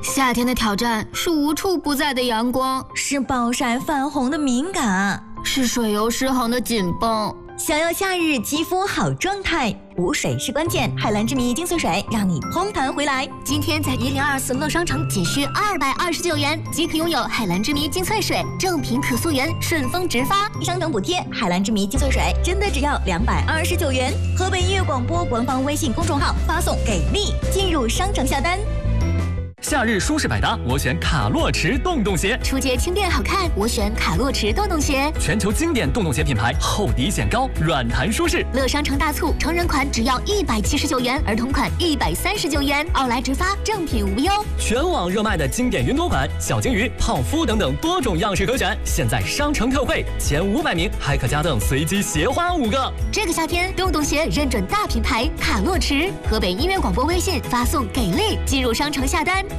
夏天的挑战是无处不在的阳光， 是暴晒泛红的敏感， 是水油失衡的紧绷。 想要夏日肌肤好状态，补水是关键。海蓝之谜精粹水让你嘭弹回来。 今天在1024乐商城仅需229元即可拥有海蓝之谜精粹水，正品可溯源，顺丰直发， 商城补贴。海蓝之谜精粹水真的只要229元。河北音乐广播官方微信公众号发送给力进入商城下单。 夏日舒适百搭，我选卡洛驰洞洞鞋。 出街轻便好看，我选卡洛驰洞洞鞋。 全球经典洞洞鞋品牌，厚底显高，软弹舒适。 乐商城大促，成人款只要179元，儿童款139元，奥莱直发，正品无忧。 全网热卖的经典云朵款、小金鱼、泡芙等等多种样式可选，现在商城特惠，前500名还可加赠随机鞋花5个。 这个夏天，洞洞鞋认准大品牌卡洛驰。河北音乐广播微信发送给力进入商城下单。